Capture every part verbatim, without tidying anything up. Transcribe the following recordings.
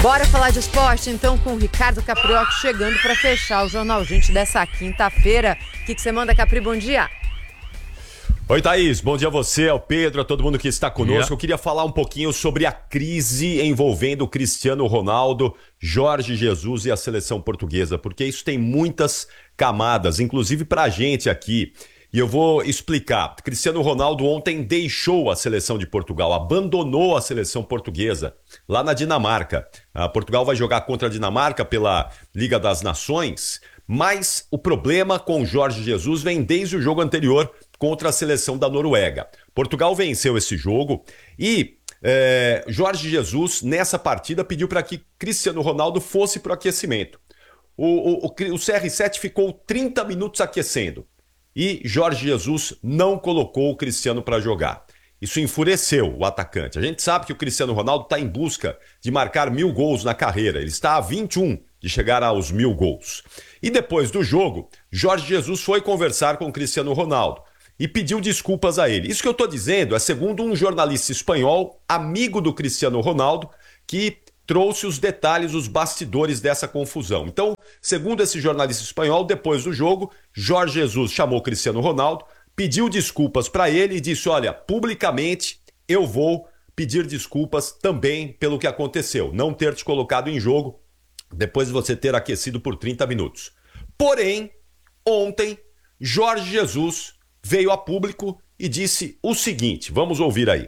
Bora falar de esporte, então, com o Ricardo Capriotti chegando para fechar o Jornal Gente dessa quinta-feira. O que, que você manda, Capri? Bom dia. Oi, Thaís. Bom dia a você, ao Pedro, a todo mundo que está conosco. Yeah. Eu queria falar um pouquinho sobre a crise envolvendo o Cristiano Ronaldo, Jorge Jesus e a seleção portuguesa, porque isso tem muitas camadas, inclusive para a gente aqui. E eu vou explicar. Cristiano Ronaldo ontem deixou a seleção de Portugal, abandonou a seleção portuguesa lá na Dinamarca. A Portugal vai jogar contra a Dinamarca pela Liga das Nações, mas o problema com Jorge Jesus vem desde o jogo anterior contra a seleção da Noruega. Portugal venceu esse jogo e é, Jorge Jesus, nessa partida, pediu para que Cristiano Ronaldo fosse para o aquecimento. O, o, o C R sete ficou trinta minutos aquecendo. E Jorge Jesus não colocou o Cristiano para jogar. Isso enfureceu o atacante. A gente sabe que o Cristiano Ronaldo está em busca de marcar mil gols na carreira. Ele está a vinte e um de chegar aos mil gols. E depois do jogo, Jorge Jesus foi conversar com o Cristiano Ronaldo e pediu desculpas a ele. Isso que eu estou dizendo é segundo um jornalista espanhol, amigo do Cristiano Ronaldo, que trouxe os detalhes, os bastidores dessa confusão. Então, segundo esse jornalista espanhol, depois do jogo, Jorge Jesus chamou Cristiano Ronaldo, pediu desculpas para ele e disse, olha, publicamente eu vou pedir desculpas também pelo que aconteceu, não ter te colocado em jogo depois de você ter aquecido por trinta minutos. Porém, ontem, Jorge Jesus veio a público e disse o seguinte, vamos ouvir aí.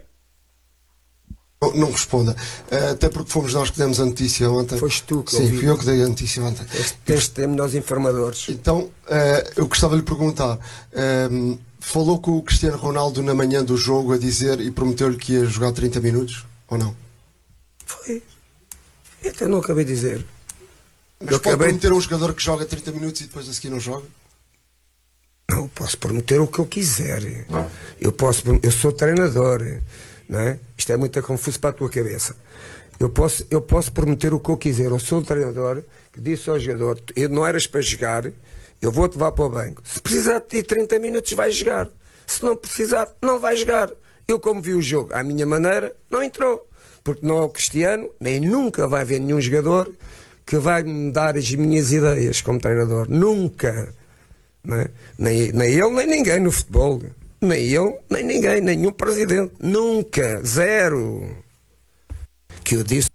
Não, não responda, uh, até porque fomos nós que demos a notícia ontem. Foste tu que Sim, ouvi. fui eu que dei a notícia ontem. Tens de ter melhores informadores. Então, uh, eu gostava de lhe perguntar, uh, falou com o Cristiano Ronaldo na manhã do jogo a dizer e prometeu-lhe que ia jogar trinta minutos, ou não? Foi. Eu até não acabei de dizer. Mas eu pode acabei... prometer a um jogador que joga trinta minutos e depois a seguir não joga? Não, posso prometer o que eu quiser. Eu, posso, eu sou treinador. Não é? Isto é muito confuso para a tua cabeça. Eu posso, eu posso prometer o que eu quiser. Eu sou o treinador que disse ao jogador: eu não eras para jogar, eu vou-te levar para o banco. Se precisar de ti trinta minutos, vai jogar. Se não precisar, não vai jogar. Eu, como vi o jogo à minha maneira, não entrou. Porque não é o Cristiano, nem nunca vai haver nenhum jogador que vai me dar as minhas ideias como treinador. Nunca. Não é? nem, nem ele, nem ninguém no futebol. Nem eu, nem ninguém, nenhum presidente. Nunca. Zero. Que eu disse.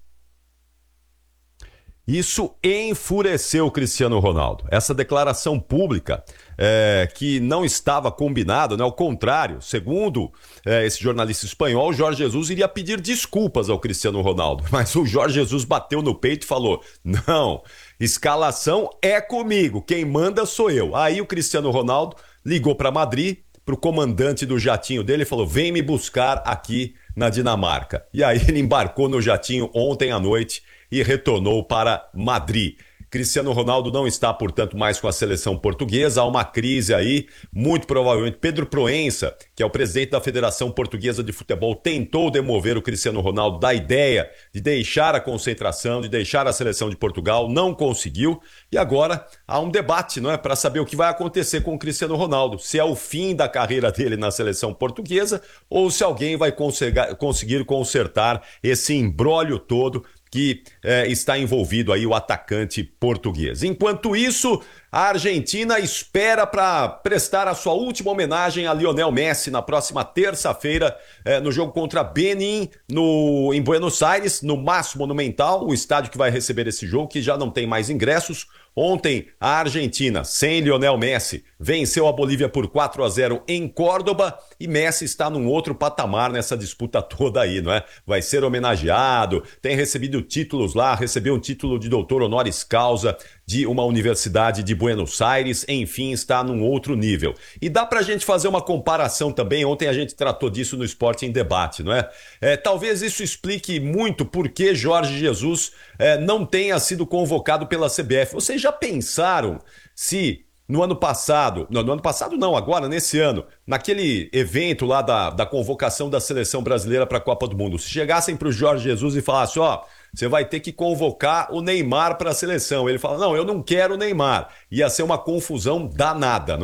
Isso enfureceu o Cristiano Ronaldo. Essa declaração pública é, que não estava combinada, né? Ao contrário, segundo é, esse jornalista espanhol, Jorge Jesus iria pedir desculpas ao Cristiano Ronaldo. Mas o Jorge Jesus bateu no peito e falou, não, escalação é comigo, quem manda sou eu. Aí o Cristiano Ronaldo ligou para Madrid, para o comandante do jatinho dele e falou, vem me buscar aqui na Dinamarca. E aí ele embarcou no jatinho ontem à noite e retornou para Madrid. Cristiano Ronaldo não está, portanto, mais com a seleção portuguesa. Há uma crise aí, muito provavelmente. Pedro Proença, que é o presidente da Federação Portuguesa de Futebol, tentou demover o Cristiano Ronaldo da ideia de deixar a concentração, de deixar a seleção de Portugal, não conseguiu. E agora há um debate, não é, para saber o que vai acontecer com o Cristiano Ronaldo. Se é o fim da carreira dele na seleção portuguesa ou se alguém vai conseguir consertar esse imbróglio todo que eh, está envolvido aí o atacante português. Enquanto isso, a Argentina espera para prestar a sua última homenagem a Lionel Messi na próxima terça-feira, eh, no jogo contra Benin, no, em Buenos Aires, no Massa Monumental, o estádio que vai receber esse jogo, que já não tem mais ingressos. Ontem, a Argentina, sem Lionel Messi, venceu a Bolívia por quatro a zero em Córdoba e Messi está num outro patamar nessa disputa toda aí, não é? Vai ser homenageado, tem recebido títulos lá, recebeu um título de doutor honoris causa de uma universidade de Buenos Aires, enfim, está num outro nível. E dá pra gente fazer uma comparação também, ontem a gente tratou disso no Esporte em Debate, não é? É, talvez isso explique muito por que Jorge Jesus é, não tenha sido convocado pela C B F. Vocês já pensaram se no ano passado, não, no ano passado não, agora nesse ano, naquele evento lá da, da convocação da seleção brasileira para a Copa do Mundo, se chegassem para o Jorge Jesus e falassem, ó, você vai ter que convocar o Neymar para a seleção. Ele fala, não, eu não quero o Neymar. Ia ser uma confusão danada, não é?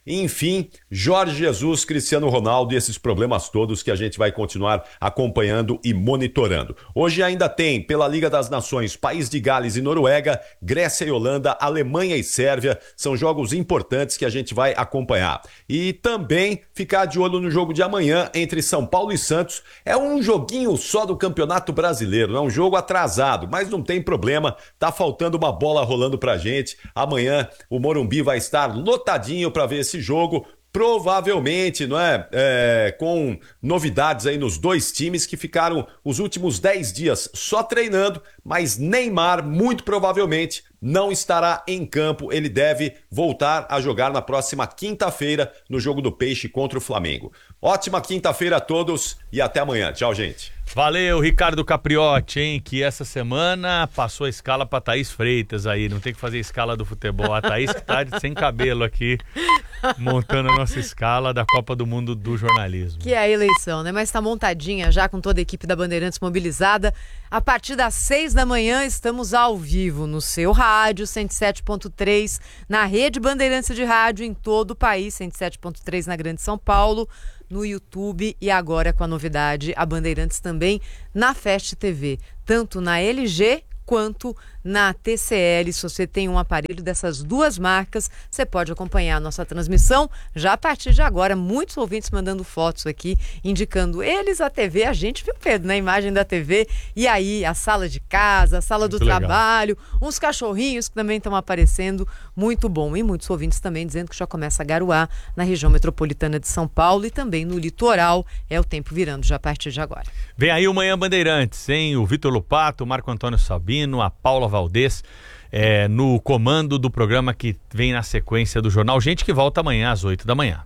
enfim, Jorge Jesus, Cristiano Ronaldo e esses problemas todos que a gente vai continuar acompanhando e monitorando. Hoje ainda tem, pela Liga das Nações, País de Gales e Noruega, Grécia e Holanda, Alemanha e Sérvia, são jogos importantes que a gente vai acompanhar. E também ficar de olho no jogo de amanhã entre São Paulo e Santos. É um joguinho só do Campeonato Brasileiro, é um jogo atrasado, mas não tem problema, tá faltando uma bola rolando pra gente. Amanhã o Morumbi vai estar lotadinho para ver esse jogo, provavelmente, não é? é, com novidades aí nos dois times que ficaram os últimos dez dias só treinando, mas Neymar muito provavelmente não estará em campo, ele deve voltar a jogar na próxima quinta-feira no jogo do Peixe contra o Flamengo. Ótima quinta-feira a todos e até amanhã. Tchau, gente. Valeu, Ricardo Capriotti, hein? Que essa semana passou a escala pra Thaís Freitas aí, não tem que fazer escala do futebol. A Thaís que tá de sem cabelo aqui, montando a nossa escala da Copa do Mundo do jornalismo. Que é a eleição, né? Mas tá montadinha já com toda a equipe da Bandeirantes mobilizada. A partir das seis da manhã estamos ao vivo no seu rádio, cento e sete ponto três, na rede Bandeirantes de rádio em todo o país, cento e sete ponto três na Grande São Paulo, no YouTube e agora com a novidade, a Bandeirantes também na Fast T V, tanto na L G quanto na T C L. Se você tem um aparelho dessas duas marcas, você pode acompanhar a nossa transmissão já a partir de agora. Muitos ouvintes mandando fotos aqui, indicando eles a T V, a gente viu, Pedro, na imagem da T V, e aí a sala de casa, a sala do trabalho, uns cachorrinhos que também estão aparecendo, muito bom. E muitos ouvintes também dizendo que já começa a garoar na região metropolitana de São Paulo e também no litoral, é o tempo virando já a partir de agora. Vem aí o Manhã Bandeirantes, hein? O Vitor Lupato, o Marco Antônio Sabino, a Paula Valdez, é, no comando do programa que vem na sequência do Jornal Gente, que volta amanhã às oito da manhã.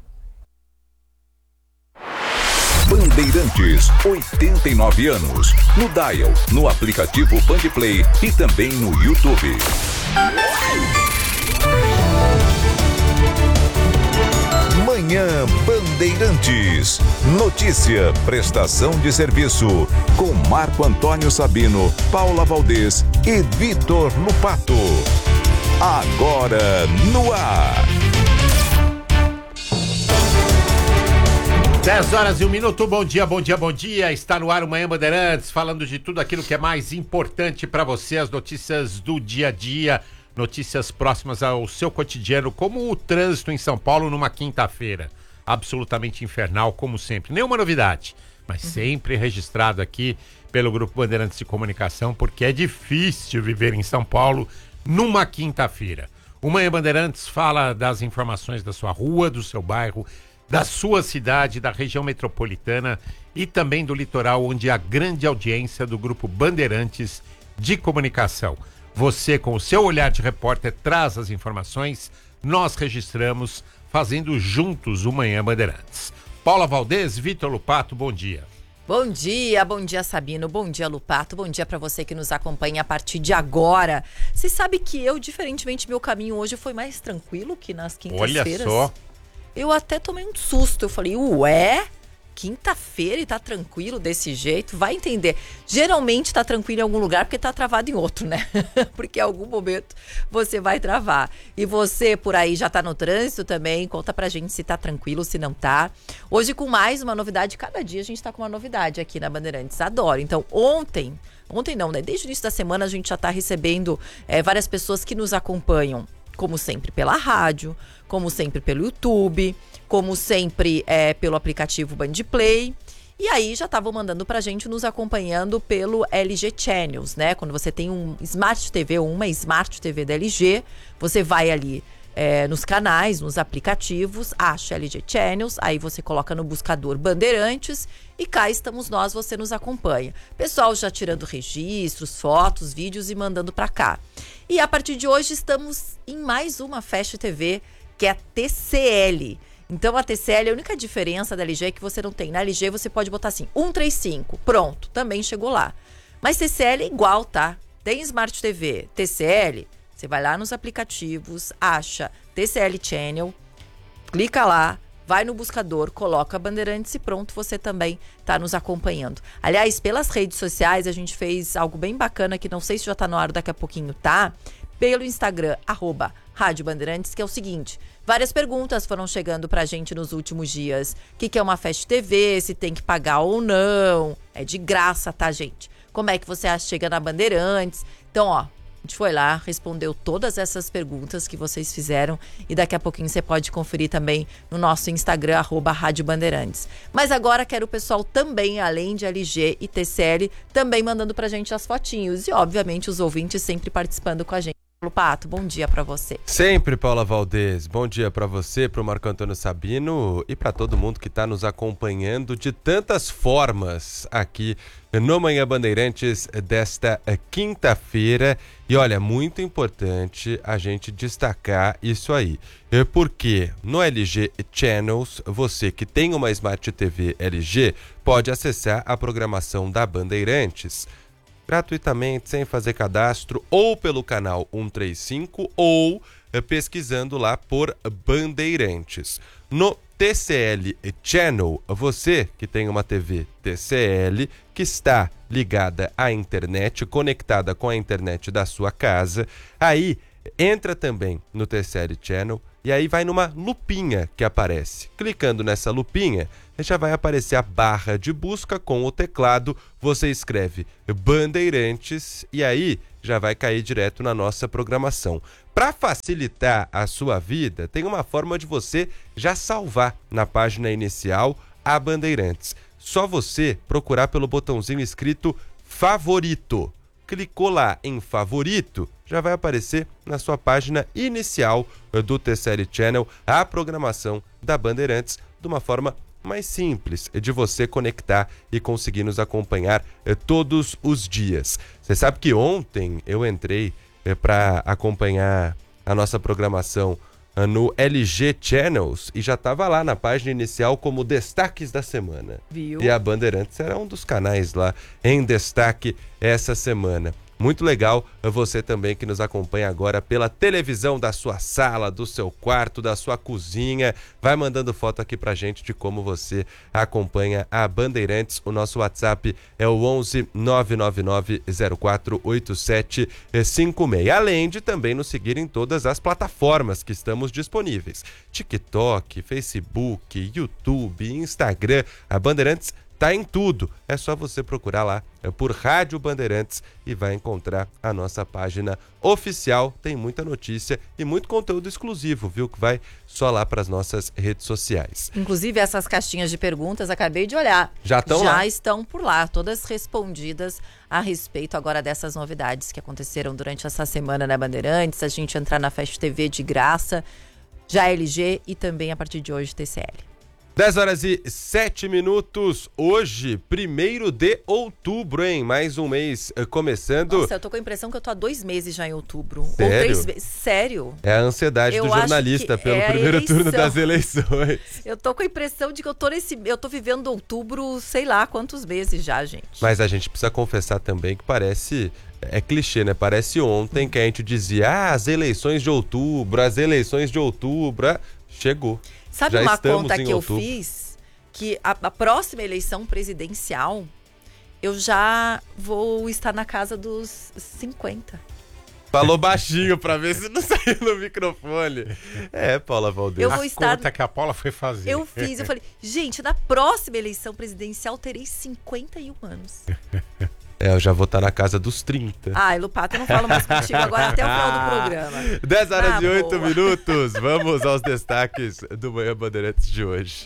Bandeirantes, oitenta e nove anos. No Dial, no aplicativo Bandplay e também no YouTube. Manhã Bandeirantes. Notícia, prestação de serviço. Com Marco Antônio Sabino, Paula Valdez e Vitor Lupato. Agora no ar. dez horas e um minuto, bom dia, bom dia, bom dia. Está no ar o Manhã Bandeirantes, falando de tudo aquilo que é mais importante para você, as notícias do dia a dia, notícias próximas ao seu cotidiano, como o trânsito em São Paulo numa quinta-feira. Absolutamente infernal, como sempre. Nenhuma novidade, mas sempre registrado aqui pelo Grupo Bandeirantes de Comunicação, porque é difícil viver em São Paulo numa quinta-feira. O Manhã Bandeirantes fala das informações da sua rua, do seu bairro, da sua cidade, da região metropolitana e também do litoral, onde há grande audiência do Grupo Bandeirantes de Comunicação. Você, com o seu olhar de repórter, traz as informações, nós registramos, fazendo juntos o Manhã Bandeirantes. Paula Valdez, Vitor Lupato, bom dia. Bom dia, bom dia Sabino, bom dia Lupato, bom dia para você que nos acompanha a partir de agora. Você sabe que eu, diferentemente, meu caminho hoje foi mais tranquilo que nas quintas-feiras. Olha só. Eu até tomei um susto, eu falei, ué, quinta-feira e tá tranquilo desse jeito? Vai entender. Geralmente tá tranquilo em algum lugar porque tá travado em outro, né? Porque em algum momento você vai travar. E você por aí já tá no trânsito também, conta pra gente se tá tranquilo, se não tá. Hoje com mais uma novidade, cada dia a gente tá com uma novidade aqui na Bandeirantes, adoro. Então ontem, ontem não, né? Desde o início da semana a gente já tá recebendo é, várias pessoas que nos acompanham, como sempre pela rádio, como sempre pelo YouTube, como sempre é, pelo aplicativo Bandplay. E aí já estavam mandando pra gente nos acompanhando pelo L G Channels, né? Quando você tem um Smart T V ou uma Smart T V da L G, você vai ali é, nos canais, nos aplicativos, acha L G Channels, aí você coloca no buscador Bandeirantes e cá estamos nós, você nos acompanha. Pessoal já tirando registros, fotos, vídeos e mandando pra cá. E a partir de hoje estamos em mais uma Fast T V, que é a T C L. Então a T C L, a única diferença da L G é que você não tem. Na L G você pode botar assim, cento e trinta e cinco, pronto, também chegou lá. Mas T C L é igual, tá? Tem Smart T V, T C L, você vai lá nos aplicativos, acha T C L Channel, clica lá, vai no buscador, coloca Bandeirantes e pronto, você também tá nos acompanhando. Aliás, pelas redes sociais a gente fez algo bem bacana que não sei se já tá no ar daqui a pouquinho, tá? Pelo Instagram, arroba Rádio Bandeirantes, que é o seguinte: várias perguntas foram chegando pra gente nos últimos dias. O que, que é uma Fast T V, se tem que pagar ou não. É de graça, tá, gente? Como é que você chega na Bandeirantes? Então, ó, a gente foi lá, respondeu todas essas perguntas que vocês fizeram e daqui a pouquinho você pode conferir também no nosso Instagram, arroba Rádio Bandeirantes. Mas agora quero o pessoal também, além de L G e T C L, também mandando pra gente as fotinhos e, obviamente, os ouvintes sempre participando com a gente. Paulo Pato, bom dia pra você. Sempre, Paula Valdez. Bom dia pra você, pro Marco Antônio Sabino e pra todo mundo que tá nos acompanhando de tantas formas aqui no Manhã Bandeirantes desta quinta-feira. E olha, muito importante a gente destacar isso aí. Porque no L G Channels, você que tem uma Smart T V L G pode acessar a programação da Bandeirantes gratuitamente, sem fazer cadastro, ou pelo canal cento e trinta e cinco, ou eh, pesquisando lá por Bandeirantes. No T C L Channel, você que tem uma T V T C L, que está ligada à internet, conectada com a internet da sua casa, aí entra também no T C L Channel e aí vai numa lupinha que aparece. Clicando nessa lupinha, já vai aparecer a barra de busca com o teclado, você escreve Bandeirantes e aí já vai cair direto na nossa programação. Para facilitar a sua vida, tem uma forma de você já salvar na página inicial a Bandeirantes. Só você procurar pelo botãozinho escrito Favorito. Clicou lá em Favorito, já vai aparecer na sua página inicial do T C L Channel a programação da Bandeirantes de uma forma mais simples de você conectar e conseguir nos acompanhar eh, todos os dias. Você sabe que ontem eu entrei eh, para acompanhar a nossa programação eh, no L G Channels e já estava lá na página inicial como destaques da semana. Viu? E a Bandeirantes era um dos canais lá em destaque essa semana. Muito legal você também que nos acompanha agora pela televisão da sua sala, do seu quarto, da sua cozinha. Vai mandando foto aqui pra gente de como você acompanha a Bandeirantes. O nosso WhatsApp é o onze nove nove nove zero quatro oito sete cinco seis. Além de também nos seguir em todas as plataformas que estamos disponíveis. TikTok, Facebook, YouTube, Instagram. A Bandeirantes tá em tudo, é só você procurar lá por Rádio Bandeirantes e vai encontrar a nossa página oficial. Tem muita notícia e muito conteúdo exclusivo, viu? Que vai só lá para as nossas redes sociais. Inclusive essas caixinhas de perguntas, acabei de olhar. Já estão lá? Já estão por lá, todas respondidas a respeito agora dessas novidades que aconteceram durante essa semana na Bandeirantes. A gente entrar na Fast T V de graça, já L G e também a partir de hoje T C L. dez horas e sete minutos, hoje, primeiro de outubro, hein? Mais um mês uh, começando. Nossa, eu tô com a impressão que eu tô há dois meses já em outubro. Sério? Ou três meses. Sério? É a ansiedade Eu do jornalista acho que pelo é a primeiro eleição. turno das eleições. Eu tô com a impressão de que eu tô nesse. Eu tô vivendo outubro, sei lá quantos meses já, gente. Mas a gente precisa confessar também que parece. É clichê, né? Parece ontem que a gente dizia: ah, as eleições de outubro, as eleições de outubro. Ah, chegou. Sabe Já uma estamos conta em que eu outubro. fiz? Que a, a próxima eleição presidencial, eu já vou estar na casa dos cinquenta. Falou baixinho pra ver se não saiu no microfone. É, Paula Valdez. Eu vou a estar... conta que a Paula foi fazer. Eu fiz, eu falei, gente, na próxima eleição presidencial terei cinquenta e um anos. É, eu já vou estar na casa dos trinta. Ai, Lupato, eu não falo mais contigo agora até o final do programa. dez horas Ah, e oito boa. minutos. Vamos aos destaques do Manhã Bandeirantes de hoje.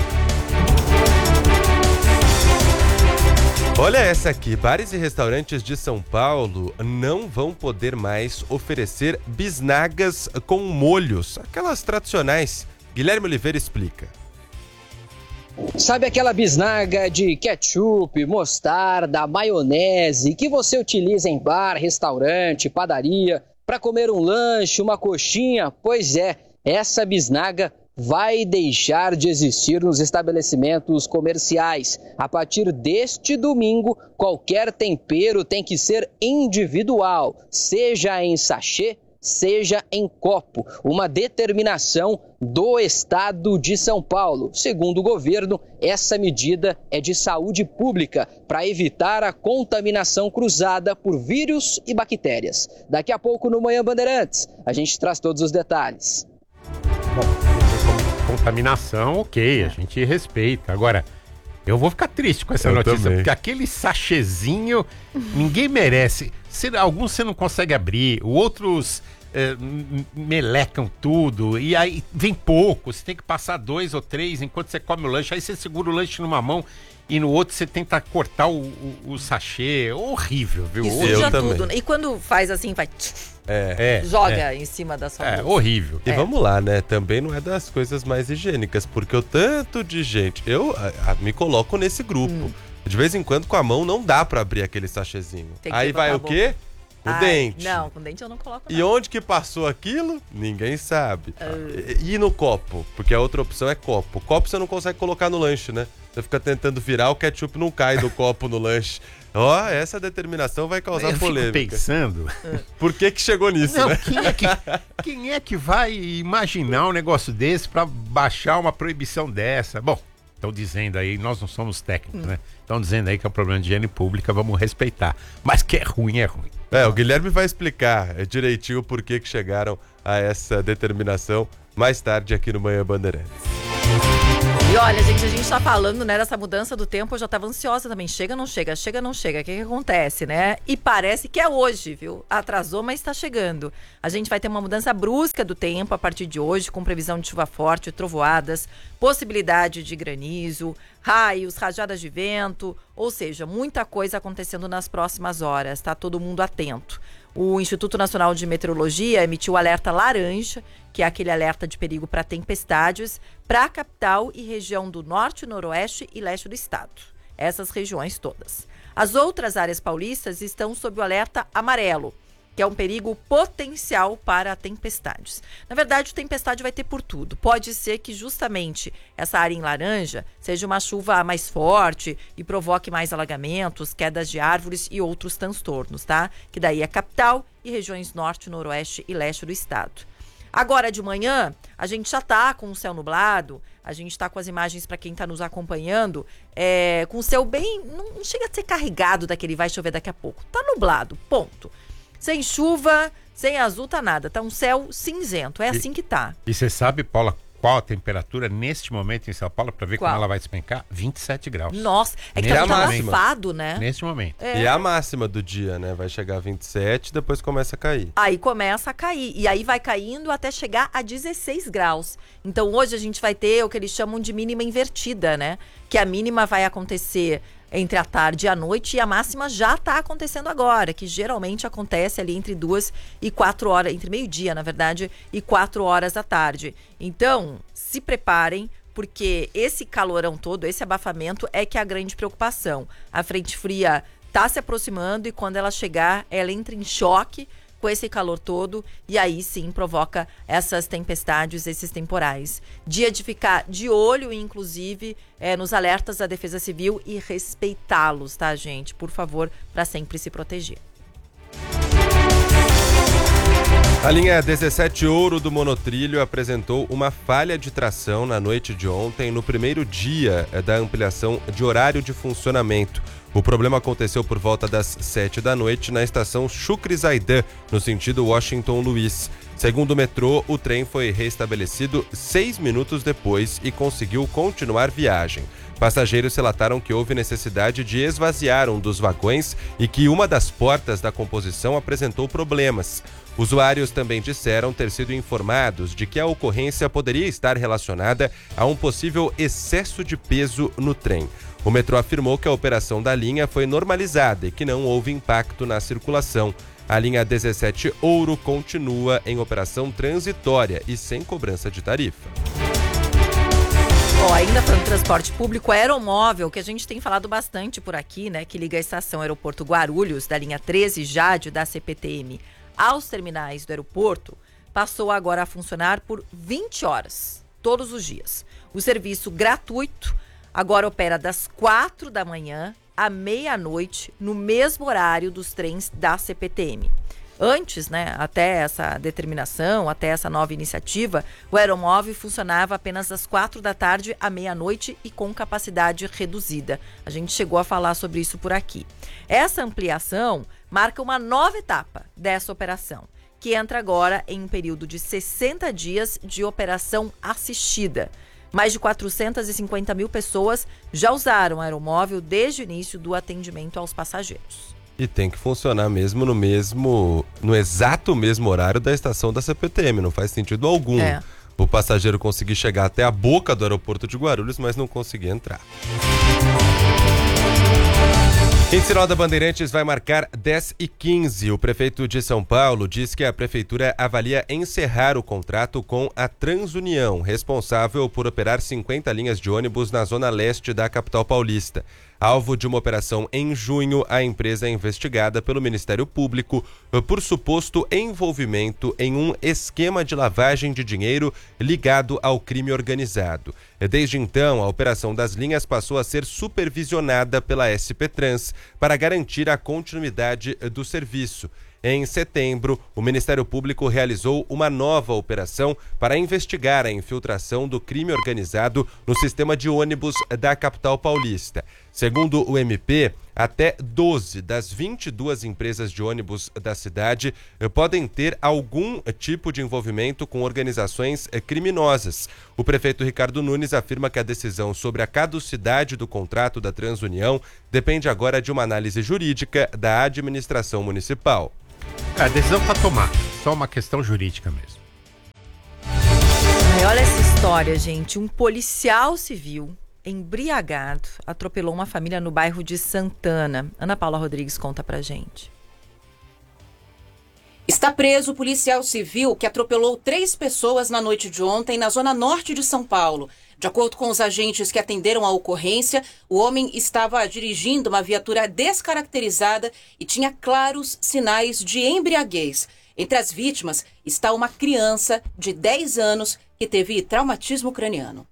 Olha essa aqui, bares e restaurantes de São Paulo não vão poder mais oferecer bisnagas com molhos, aquelas tradicionais. Guilherme Oliveira explica. Sabe aquela bisnaga de ketchup, mostarda, maionese que você utiliza em bar, restaurante, padaria, para comer um lanche, uma coxinha? Pois é, essa bisnaga vai deixar de existir nos estabelecimentos comerciais. A partir deste domingo, qualquer tempero tem que ser individual, seja em sachê seja em copo, uma determinação do estado de São Paulo. Segundo o governo, essa medida é de saúde pública para evitar a contaminação cruzada por vírus e bactérias. Daqui a pouco no Manhã Bandeirantes, a gente traz todos os detalhes. Bom, contaminação, ok, a gente respeita. Agora, eu vou ficar triste com essa Eu notícia, também. porque aquele sachezinho, ninguém merece. Cê- alguns você não consegue abrir, outros é, m- melecam tudo, e aí vem pouco, você tem que passar dois ou três enquanto você come o lanche, aí você segura o lanche numa mão e no outro você tenta cortar o, o, o sachê. Horrível, viu? E Horrível. suja também. tudo. né? E quando faz assim, vai... É. É, joga em cima da sua É, bolsa. horrível. E vamos lá, né? Também não é das coisas mais higiênicas, porque o tanto de gente. Eu a, a, me coloco nesse grupo. Hum. De vez em quando, com a mão, não dá pra abrir aquele sachêzinho. Tem que Aí levantar vai a o boca. quê? O Ai, dente. Não, com dente eu não coloco E não. onde que passou aquilo? Ninguém sabe. Ah. E, e no copo? Porque a outra opção é copo. O copo você não consegue colocar no lanche, né? Você fica tentando virar, o ketchup não cai do copo no lanche. Ó, essa determinação vai causar Eu fico polêmica. pensando... Por que que chegou nisso, Não, né? quem é, que, quem é que vai imaginar um negócio desse pra baixar uma proibição dessa? Bom, estão dizendo aí, nós não somos técnicos, né? Estão dizendo aí que é um problema de higiene pública, vamos respeitar. Mas que é ruim, é ruim. É, o Guilherme vai explicar é, direitinho por que que chegaram a essa determinação mais tarde aqui no Manhã Bandeirantes. E olha, gente, a gente tá falando, né, dessa mudança do tempo, eu já tava ansiosa também. Chega, não chega, chega, não chega. O que que acontece, né? E parece que é hoje, viu? Atrasou, mas tá chegando. A gente vai ter uma mudança brusca do tempo a partir de hoje, com previsão de chuva forte, trovoadas, possibilidade de granizo, raios, rajadas de vento, ou seja, muita coisa acontecendo nas próximas horas, tá todo mundo atento. O Instituto Nacional de Meteorologia emitiu alerta laranja, que é aquele alerta de perigo para tempestades, para a capital e região do norte, noroeste e leste do estado. Essas regiões todas. As outras áreas paulistas estão sob o alerta amarelo, que é um perigo potencial para tempestades. Na verdade, tempestade vai ter por tudo. Pode ser que justamente essa área em laranja seja uma chuva mais forte e provoque mais alagamentos, quedas de árvores e outros transtornos, tá? Que daí é capital e regiões norte, noroeste e leste do estado. Agora de manhã, a gente já tá com o céu nublado, a gente tá com as imagens para quem tá nos acompanhando, é, com o céu bem, não chega a ser carregado daquele vai chover daqui a pouco. Tá nublado, ponto. Sem chuva, sem azul, tá nada. Tá um céu cinzento. É assim que tá. E você sabe, Paula, qual a temperatura neste momento em São Paulo, para ver Qual? como ela vai despencar? vinte e sete graus. Nossa, é que Nesse tá muito momento. abafado, né? Neste momento. É. E a máxima do dia, né? Vai chegar a vinte e sete, depois começa a cair. Aí começa a cair. E aí vai caindo até chegar a dezesseis graus. Então hoje a gente vai ter o que eles chamam de mínima invertida, né? Que a mínima vai acontecer entre a tarde e a noite e a máxima já está acontecendo agora, que geralmente acontece ali entre duas e quatro horas, entre meio-dia, na verdade, e quatro horas da tarde. Então, se preparem, porque esse calorão todo, esse abafamento é que é a grande preocupação. A frente fria está se aproximando e quando ela chegar, ela entra em choque com esse calor todo e aí sim provoca essas tempestades, esses temporais. Dia de ficar de olho, inclusive, é, nos alertas da Defesa Civil e respeitá-los, tá, gente? Por favor, para sempre se proteger. A linha dezessete Ouro do Monotrilho apresentou uma falha de tração na noite de ontem, no primeiro dia da ampliação de horário de funcionamento. O problema aconteceu por volta das sete da noite na estação Chucre Zaidan, no sentido Washington Luiz. Segundo o metrô, o trem foi restabelecido seis minutos depois e conseguiu continuar viagem. Passageiros relataram que houve necessidade de esvaziar um dos vagões e que uma das portas da composição apresentou problemas. Usuários também disseram ter sido informados de que a ocorrência poderia estar relacionada a um possível excesso de peso no trem. O metrô afirmou que a operação da linha foi normalizada e que não houve impacto na circulação. A linha dezessete Ouro continua em operação transitória e sem cobrança de tarifa. Bom, ainda falando de transporte público, aeromóvel, que a gente tem falado bastante por aqui, né, que liga a estação Aeroporto Guarulhos, da linha treze Jade, da C P T M, aos terminais do aeroporto, passou agora a funcionar por vinte horas, todos os dias. O serviço gratuito agora opera das quatro da manhã à meia-noite, no mesmo horário dos trens da C P T M. Antes, né, até essa determinação, até essa nova iniciativa, o aeromóvel funcionava apenas das quatro da tarde à meia-noite e com capacidade reduzida. A gente chegou a falar sobre isso por aqui. Essa ampliação marca uma nova etapa dessa operação, que entra agora em um período de sessenta dias de operação assistida. Mais de quatrocentas e cinquenta mil pessoas já usaram o aeromóvel desde o início do atendimento aos passageiros. E tem que funcionar mesmo no mesmo, no exato mesmo horário da estação da C P T M, não faz sentido algum. É. O passageiro conseguir chegar até a boca do aeroporto de Guarulhos, mas não conseguir entrar. Em Sinal da Bandeirantes vai marcar dez e quinze. O prefeito de São Paulo diz que a prefeitura avalia encerrar o contrato com a Transunião, responsável por operar cinquenta linhas de ônibus na zona leste da capital paulista. Alvo de uma operação em junho, a empresa é investigada pelo Ministério Público por suposto envolvimento em um esquema de lavagem de dinheiro ligado ao crime organizado. Desde então, a operação das linhas passou a ser supervisionada pela S P Trans para garantir a continuidade do serviço. Em setembro, o Ministério Público realizou uma nova operação para investigar a infiltração do crime organizado no sistema de ônibus da capital paulista. Segundo o M P, até doze das vinte e duas empresas de ônibus da cidade podem ter algum tipo de envolvimento com organizações criminosas. O prefeito Ricardo Nunes afirma que a decisão sobre a caducidade do contrato da Transunião depende agora de uma análise jurídica da administração municipal. A decisão está tomada, só uma questão jurídica mesmo. Ai, olha essa história, gente. Um policial civil embriagado atropelou uma família no bairro de Santana. Ana Paula Rodrigues conta pra gente. Está preso o policial civil que atropelou três pessoas na noite de ontem na zona norte de São Paulo. De acordo com os agentes que atenderam a ocorrência, o homem estava dirigindo uma viatura descaracterizada e tinha claros sinais de embriaguez. Entre as vítimas está uma criança de dez anos que teve traumatismo craniano.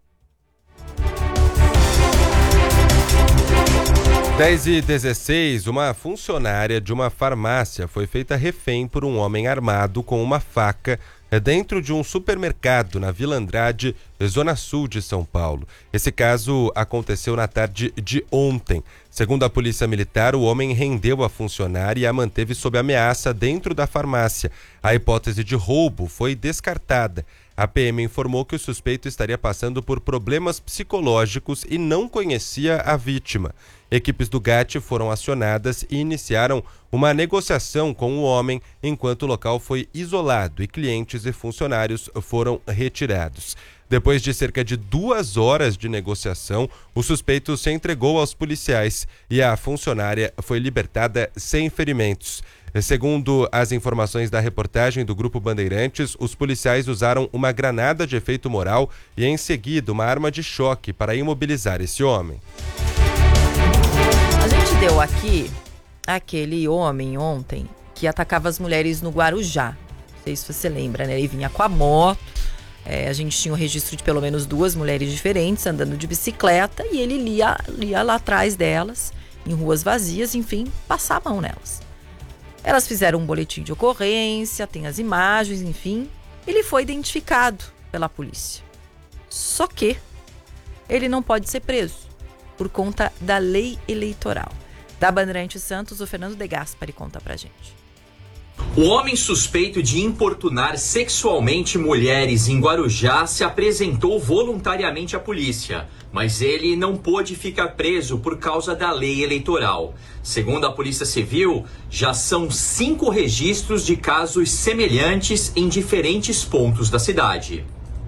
dez e dezesseis, uma funcionária de uma farmácia foi feita refém por um homem armado com uma faca dentro de um supermercado na Vila Andrade, zona sul de São Paulo. Esse caso aconteceu na tarde de ontem. Segundo a Polícia Militar, o homem rendeu a funcionária e a manteve sob ameaça dentro da farmácia. A hipótese de roubo foi descartada. A P M informou que o suspeito estaria passando por problemas psicológicos e não conhecia a vítima. Equipes do G A T foram acionadas e iniciaram uma negociação com o homem, enquanto o local foi isolado e clientes e funcionários foram retirados. Depois de cerca de duas horas de negociação, o suspeito se entregou aos policiais e a funcionária foi libertada sem ferimentos. Segundo as informações da reportagem do Grupo Bandeirantes, os policiais usaram uma granada de efeito moral e, em seguida, uma arma de choque para imobilizar esse homem. A gente deu aqui aquele homem ontem que atacava as mulheres no Guarujá. Não sei se você lembra, né? Ele vinha com a moto. É, a gente tinha um registro de pelo menos duas mulheres diferentes andando de bicicleta e ele ia, ia lá atrás delas, em ruas vazias, enfim, passar a mão nelas. Elas fizeram um boletim de ocorrência, tem as imagens, enfim. Ele foi identificado pela polícia. Só que ele não pode ser preso por conta da lei eleitoral. Da Bandeirantes Santos, o Fernando De Gaspari conta pra gente. O homem suspeito de importunar sexualmente mulheres em Guarujá se apresentou voluntariamente à polícia, mas ele não pôde ficar preso por causa da lei eleitoral. Segundo a Polícia Civil, já são cinco registros de casos semelhantes em diferentes pontos da cidade.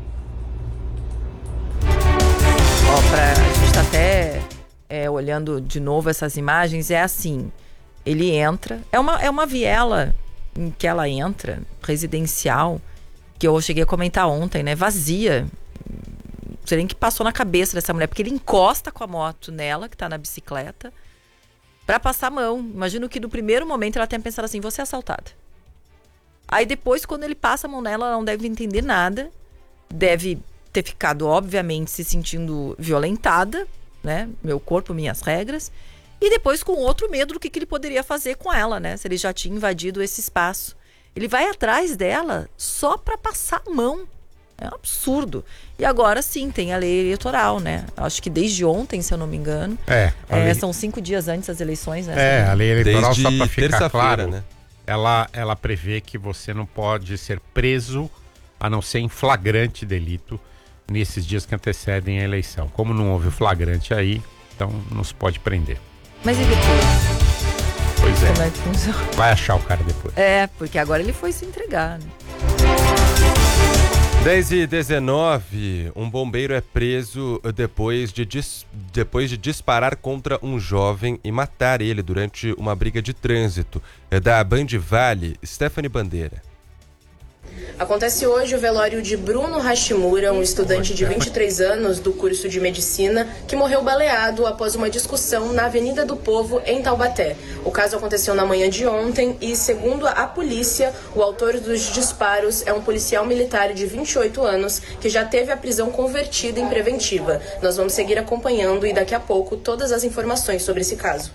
Ó, pra, a gente tá até é, olhando de novo essas imagens, é assim, ele entra, é uma, é uma viela em que ela entra, residencial, que eu cheguei a comentar ontem, né, vazia. Não sei nem o que passou na cabeça dessa mulher, porque ele encosta com a moto nela, que tá na bicicleta, pra passar a mão. Imagino que no primeiro momento ela tenha pensado assim, vou ser assaltada. Aí depois, quando ele passa a mão nela, ela não deve entender nada, deve ter ficado, obviamente, se sentindo violentada, né, meu corpo, minhas regras, e depois com outro medo do que, que ele poderia fazer com ela, né, se ele já tinha invadido esse espaço. Ele vai atrás dela só para passar a mão. É um absurdo. E agora sim, tem a lei eleitoral, né? Acho que desde ontem, se eu não me engano. É. é lei... São cinco dias antes das eleições, né? É, a lei eleitoral, desde só para ficar claro, né? ela, ela prevê que você não pode ser preso, a não ser em flagrante delito, nesses dias que antecedem a eleição. Como não houve flagrante aí, então não se pode prender. Mas e depois? Pois é. Como é que funciona? Vai achar o cara depois. É, porque agora ele foi se entregar, né? dez e dezenove, um bombeiro é preso depois de, dis... depois de disparar contra um jovem e matar ele durante uma briga de trânsito. É da Band Vale, Stephanie Bandeira. Acontece hoje o velório de Bruno Hashimura, um estudante de vinte e três anos do curso de medicina, que morreu baleado após uma discussão na Avenida do Povo, em Taubaté. O caso aconteceu na manhã de ontem e, segundo a polícia, o autor dos disparos é um policial militar de vinte e oito anos que já teve a prisão convertida em preventiva. Nós vamos seguir acompanhando e daqui a pouco todas as informações sobre esse caso.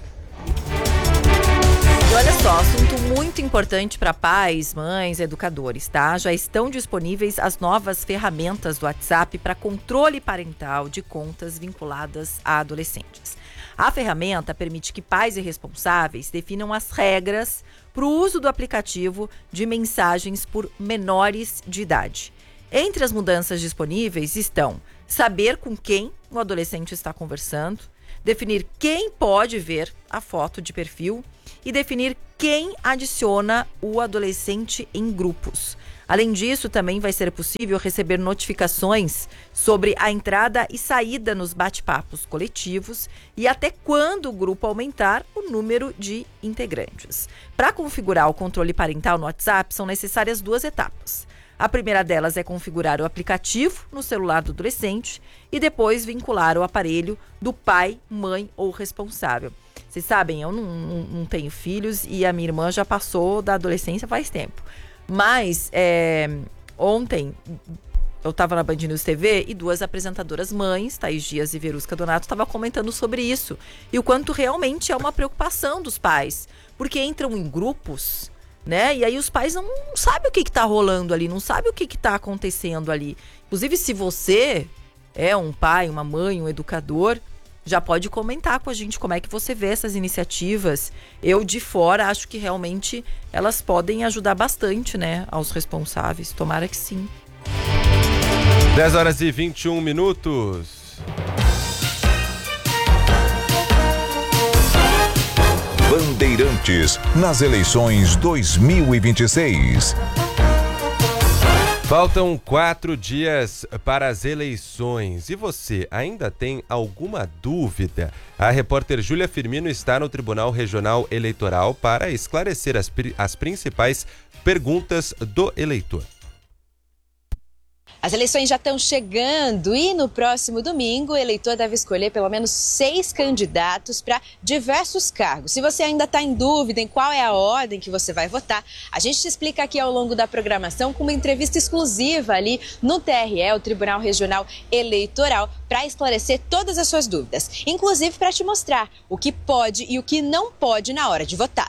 E olha só, assunto muito importante para pais, mães, educadores, tá? Já estão disponíveis as novas ferramentas do WhatsApp para controle parental de contas vinculadas a adolescentes. A ferramenta permite que pais e responsáveis definam as regras para o uso do aplicativo de mensagens por menores de idade. Entre as mudanças disponíveis estão saber com quem o adolescente está conversando, definir quem pode ver a foto de perfil e definir quem adiciona o adolescente em grupos. Além disso, também vai ser possível receber notificações sobre a entrada e saída nos bate-papos coletivos e até quando o grupo aumentar o número de integrantes. Para configurar o controle parental no WhatsApp, são necessárias duas etapas. A primeira delas é configurar o aplicativo no celular do adolescente e depois vincular o aparelho do pai, mãe ou responsável. Vocês sabem, eu não, não, não tenho filhos e a minha irmã já passou da adolescência faz tempo. Mas é, ontem eu estava na Band News T V e duas apresentadoras mães, Thaís Dias e Verusca Donato, estavam comentando sobre isso. E o quanto realmente é uma preocupação dos pais. Porque entram em grupos, né? E aí os pais não, não sabem o que está rolando ali, não sabem o que está acontecendo ali. Inclusive, se você é um pai, uma mãe, um educador, já pode comentar com a gente como é que você vê essas iniciativas. Eu, de fora, acho que realmente elas podem ajudar bastante, né, aos responsáveis. Tomara que sim. dez horas e vinte e um minutos. Bandeirantes nas eleições dois mil e vinte e seis. Faltam quatro dias para as eleições. E você ainda tem alguma dúvida? A repórter Júlia Firmino está no Tribunal Regional Eleitoral para esclarecer as, as principais perguntas do eleitor. As eleições já estão chegando e no próximo domingo o eleitor deve escolher pelo menos seis candidatos para diversos cargos. Se você ainda está em dúvida em qual é a ordem que você vai votar, a gente te explica aqui ao longo da programação com uma entrevista exclusiva ali no T R E, o Tribunal Regional Eleitoral, para esclarecer todas as suas dúvidas, inclusive para te mostrar o que pode e o que não pode na hora de votar.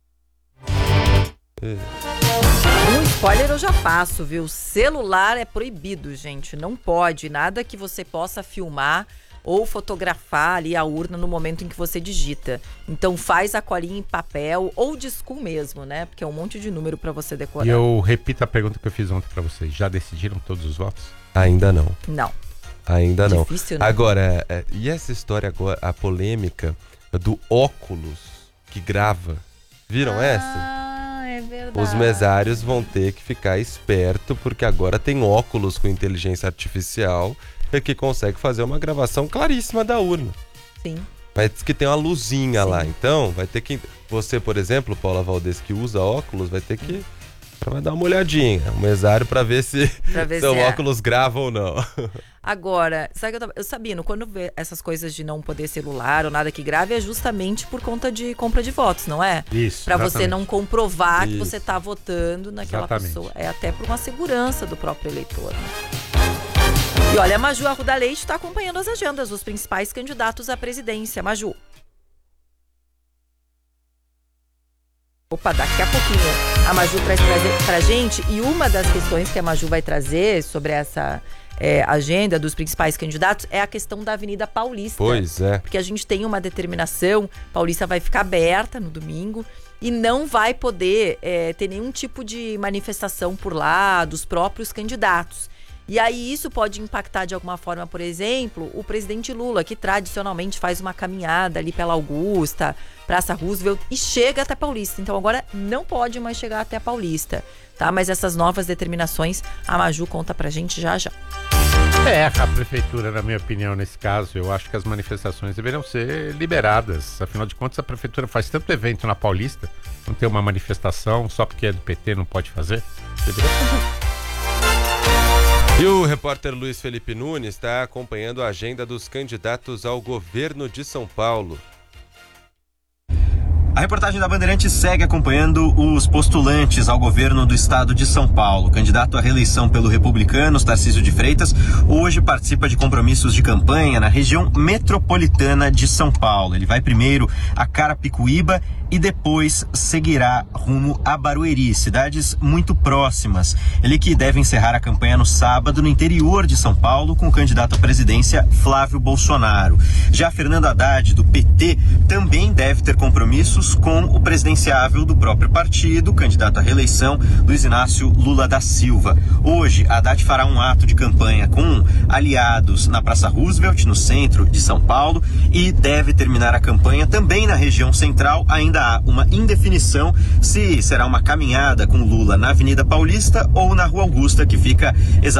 Um spoiler eu já faço, viu? Celular é proibido, gente. Não pode. Nada que você possa filmar ou fotografar ali a urna no momento em que você digita. Então faz a colinha em papel ou de school mesmo, né? Porque é um monte de número para você decorar. E eu repito a pergunta que eu fiz ontem para vocês. Já decidiram todos os votos? Ainda não. Não. Ainda não. Difícil, né? Agora, é, e essa história agora, a polêmica do óculos que grava? Viram ah. essa? É verdade. Os mesários vão ter que ficar esperto porque agora tem óculos com inteligência artificial que consegue fazer uma gravação claríssima da urna. Sim. Mas diz que tem uma luzinha Sim. lá, então vai ter que... Você, por exemplo, Paula Valdez, que usa óculos, vai ter que... Vai dar uma olhadinha, o mesário, para ver se pra ver seu se é. óculos grava ou não. Agora, sabe que eu, tava, eu sabia, quando vê essas coisas de não poder celular ou nada que grave, é justamente por conta de compra de votos, não é? Isso, Para você não comprovar Isso. que você está votando naquela Exatamente. pessoa. É até por uma segurança do próprio eleitor. Né? E olha, a Maju Arruda Leite está acompanhando as agendas dos principais candidatos à presidência. Maju. Opa, daqui a pouquinho. a Maju traz pra, pra gente, e uma das questões que a Maju vai trazer sobre essa é, agenda dos principais candidatos é a questão da Avenida Paulista. Pois é. Porque a gente tem uma determinação, Paulista vai ficar aberta no domingo e não vai poder é, ter nenhum tipo de manifestação por lá dos próprios candidatos. E aí isso pode impactar de alguma forma, por exemplo, o presidente Lula, que tradicionalmente faz uma caminhada ali pela Augusta, Praça Roosevelt e chega até Paulista. Então agora não pode mais chegar até Paulista, tá? Mas essas novas determinações a Maju conta pra gente já já. É, a prefeitura, na minha opinião, nesse caso, eu acho que as manifestações deveriam ser liberadas. Afinal de contas, a prefeitura faz tanto evento na Paulista, não ter uma manifestação só porque é do P T não pode fazer. Deveria fazer. E o repórter Luiz Felipe Nunes está acompanhando a agenda dos candidatos ao governo de São Paulo. A reportagem da Bandeirantes segue acompanhando os postulantes ao governo do estado de São Paulo. O candidato à reeleição pelo Republicanos, Tarcísio de Freitas, hoje participa de compromissos de campanha na região metropolitana de São Paulo. Ele vai primeiro a Carapicuíba e depois seguirá rumo a Barueri, cidades muito próximas. Ele que deve encerrar a campanha no sábado no interior de São Paulo com o candidato à presidência Flávio Bolsonaro. Já Fernando Haddad, do P T, também deve ter compromissos com o presidenciável do próprio partido, candidato à reeleição, Luiz Inácio Lula da Silva. Hoje, Haddad fará um ato de campanha com aliados na Praça Roosevelt, no centro de São Paulo, e deve terminar a campanha também na região central. Ainda há uma indefinição se será uma caminhada com Lula na Avenida Paulista ou na Rua Augusta, que fica exatamente